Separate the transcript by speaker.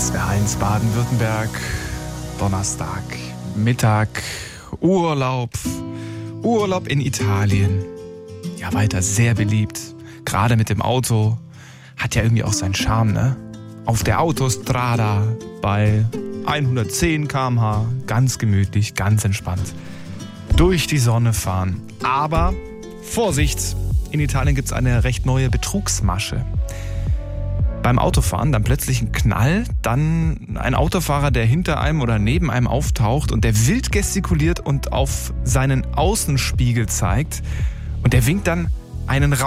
Speaker 1: SWR1 Baden-Württemberg, Donnerstag, Mittag, Urlaub in Italien. Ja, weiter sehr beliebt, gerade mit dem Auto. Hat ja irgendwie auch seinen Charme, ne? Auf der Autostrada bei 110 km/h, ganz gemütlich, ganz entspannt. Durch die Sonne fahren. Aber Vorsicht, in Italien gibt es eine recht neue Betrugsmasche. Beim Autofahren dann plötzlich ein Knall, dann ein Autofahrer, der hinter einem oder neben einem auftaucht und der wild gestikuliert und auf seinen Außenspiegel zeigt und der winkt dann einen